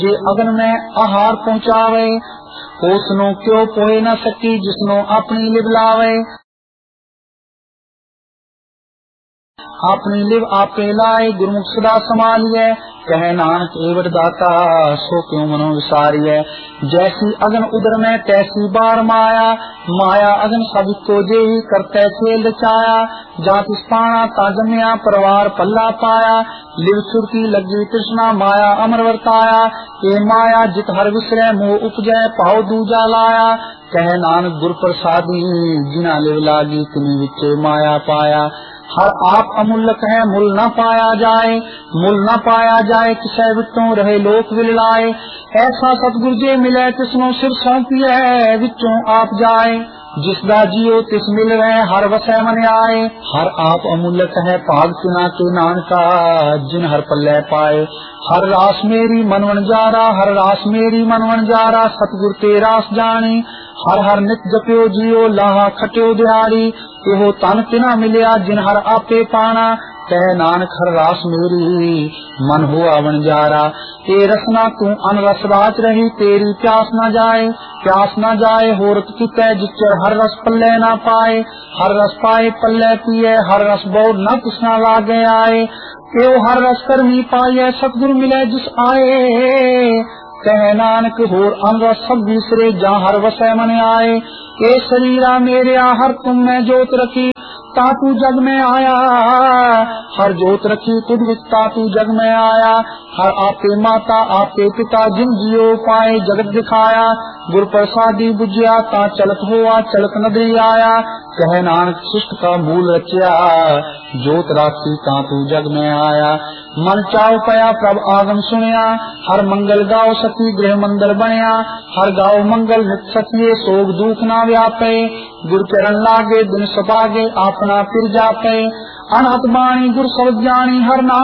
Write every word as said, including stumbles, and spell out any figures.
जे अगन में आहार पहुँचावे, उसनो क्यों पोए न सकी जिसनो अपनी लिव लावे। अपनी लिव आपे लाए गुरुमुख सदा संभालिए, कहे नानक एवट दाता सो क्यों मनो विसारिए। जैसी अगन उदर में तैसी बार माया, माया अगन सब को जेही करते खेल रचाया। जात पाना ताजम्या परवार पल्ला पाया, लिव सुरती लगी तृष्णा माया अमर वर्ताया। ये माया जित हर विसरे मोह उपजय पाओ दूजा लाया, कहे नानक गुर प्रसादी जिना लिव लागी तिनि विचे माया पाया। हर आप अमूल्य कहे मूल न पाया जाए, मूल न पाया जाए किसे विचों रहे लोक विलाए। ऐसा सतगुरु जे मिले तिसनो सिर सौंपिए विचों आप जाए, जिसदा जियो तिस मिल रहे हर वसै मन आए। हर आप अमूल्य कहे पाग तिना के नानका जिन हर पल्ले पाए। हर रास मेरी मनवन जारा, हर रास मेरी मनवन जारा, सतगुर ते रास जानी। हर हर नित जप्यो जियो लाहा खट्यो दिहाड़ी, एहो तन तिना मिलिया जिन हर आपे पाना। कह नानक हर रास मेरी मन हुआ वनजारा, ए रसना तू अन रस रात रही तेरी प्यास न जाए। प्यास न जाए होरत कितै जिचर हर रस पल्ले न पाए। हर रस पाए पल्ले पिए हर रस बोर न कृष्णा लागे आए। एओ हर रस कर्मी पाए सतगुरु मिले जिस आए। कह नानक होर अन रस सब बिसरे जहाँ हर वसै मन आए। ए शरीरा मेरे हर तुम में जोत रखी तातू जग में आया, हर जोत रखी तुझ विच तातू जग में आया। हर आपे माता आपे पिता जिन जियो पाए जगत दिखाया। गुर प्रसादी बुझिया ता चलत हुआ चलत नदरी आया। कह नानक सृष्ट का मूल रचिया जोत राखी तातू जग में आया। मन चाव पया प्रभ आगम सुनिया, हर मंगल गाओ सती गृह मंदिर बनया। हर गाओ मंगल नित सतिये सोग दुख ना व्यापे। गुर चरण लागे दिन सपागे अपना फिर जापे। अनहत बाणी गुर सब ज्ञानी हर नाम